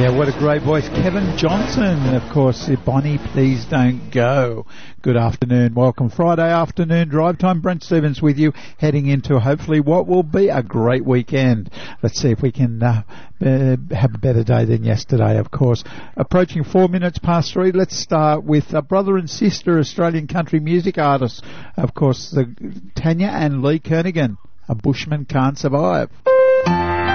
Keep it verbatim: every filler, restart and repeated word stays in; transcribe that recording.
Yeah, what a great voice. Kevin Johnson, of course. Bonnie, please don't go. Good afternoon. Welcome. Friday afternoon drive time. Brent Stevens with you, heading into hopefully what will be a great weekend. Let's see if we can uh, uh, have a better day than yesterday, of course. Approaching four minutes past three. Let's start with a brother and sister Australian country music artists. Of course, the Tanya and Lee Kernaghan. A Bushman Can't Survive.